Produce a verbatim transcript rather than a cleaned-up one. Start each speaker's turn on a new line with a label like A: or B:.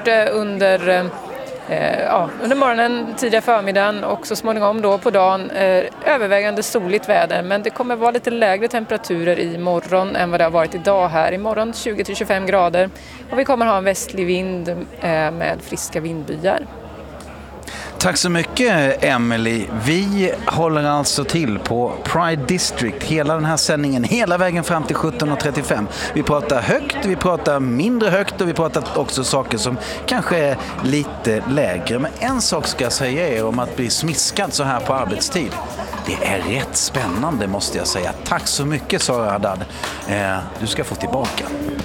A: det under, eh, ja, under morgonen, tidiga förmiddagen och så småningom då på dagen eh, övervägande soligt väder. Men det kommer vara lite lägre temperaturer i morgon än vad det har varit idag här. Imorgon tjugo till tjugofem grader och vi kommer ha en västlig vind eh, med friska vindbyar.
B: Tack så mycket, Emily. Vi håller alltså till på Pride District hela den här sändningen, hela vägen fram till sjutton trettiofem. Vi pratar högt, vi pratar mindre högt och vi pratar också saker som kanske är lite lägre. Men en sak ska jag säga er om att bli smiskad så här på arbetstid. Det är rätt spännande, måste jag säga. Tack så mycket, Sara Haddad. Eh, du ska få tillbaka.